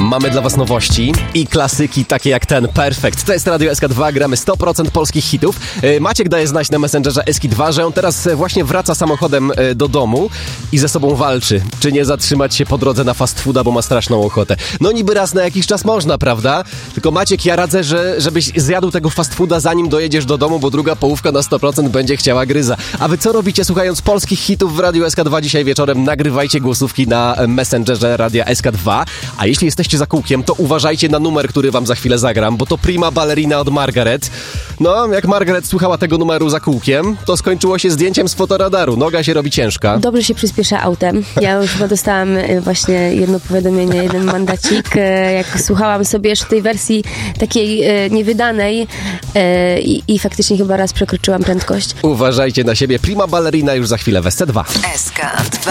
Mamy dla was nowości i klasyki takie jak ten Perfect. To jest Radio SK2, gramy 100% polskich hitów. Maciek daje znać na Messengerze SK2, że on teraz właśnie wraca samochodem do domu i ze sobą walczy. Czy nie zatrzymać się po drodze na fast fooda, bo ma straszną ochotę. No niby raz na jakiś czas można, prawda? Tylko Maciek, ja radzę, żebyś zjadł tego fast fooda zanim dojedziesz do domu, bo druga połówka na 100% będzie chciała gryza. A wy co robicie słuchając polskich hitów w Radiu SK2 dzisiaj wieczorem? Nagrywajcie głosówki na Messengerze Radia SK2. A jeśli jesteście za kółkiem, to uważajcie na numer, który wam za chwilę zagram, bo to Prima Ballerina od Margaret. No, jak Margaret słuchała tego numeru za kółkiem, to skończyło się zdjęciem z fotoradaru. Noga się robi ciężka. Dobrze się przyspiesza autem. Ja już chyba dostałam właśnie jedno powiadomienie, jeden mandacik, jak słuchałam sobie jeszcze tej wersji takiej niewydanej i faktycznie chyba raz przekroczyłam prędkość. Uważajcie na siebie. Prima Ballerina już za chwilę w SC2. SK2.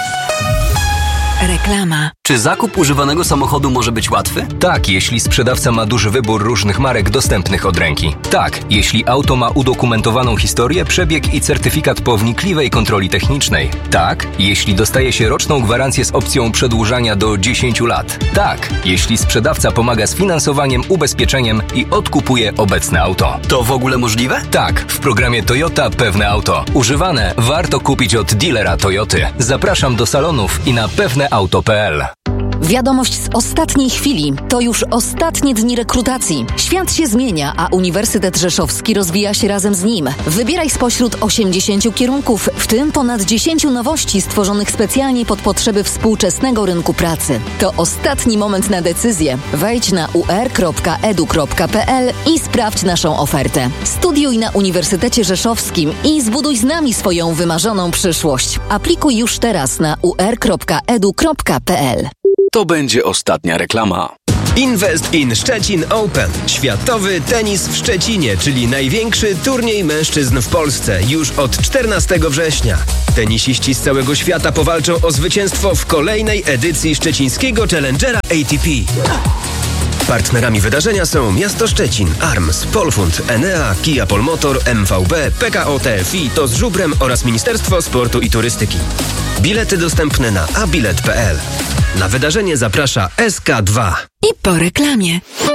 Reklama. Czy zakup używanego samochodu może być łatwy? Tak, jeśli sprzedawca ma duży wybór różnych marek dostępnych od ręki. Tak, jeśli auto ma udokumentowaną historię, przebieg i certyfikat po wnikliwej kontroli technicznej. Tak, jeśli dostaje się roczną gwarancję z opcją przedłużania do 10 lat. Tak, jeśli sprzedawca pomaga z finansowaniem, ubezpieczeniem i odkupuje obecne auto. To w ogóle możliwe? Tak, w programie Toyota Pewne Auto. Używane warto kupić od dealera Toyoty. Zapraszam do salonów i na pewneauto.pl. Wiadomość z ostatniej chwili. To już ostatnie dni rekrutacji. Świat się zmienia, a Uniwersytet Rzeszowski rozwija się razem z nim. Wybieraj spośród 80 kierunków, w tym ponad 10 nowości stworzonych specjalnie pod potrzeby współczesnego rynku pracy. To ostatni moment na decyzję. Wejdź na ur.edu.pl i sprawdź naszą ofertę. Studiuj na Uniwersytecie Rzeszowskim i zbuduj z nami swoją wymarzoną przyszłość. Aplikuj już teraz na ur.edu.pl. To będzie ostatnia reklama. Invest in Szczecin Open. Światowy tenis w Szczecinie, czyli największy turniej mężczyzn w Polsce już od 14 września. Tenisiści z całego świata powalczą o zwycięstwo w kolejnej edycji szczecińskiego Challengera ATP. Partnerami wydarzenia są Miasto Szczecin, ARMS, Polfund, Enea, Kia Polmotor, MVB, PKO TFI, TOZ Żubrem oraz Ministerstwo Sportu i Turystyki. Bilety dostępne na abilet.pl. Na wydarzenie zaprasza SK2. I po reklamie.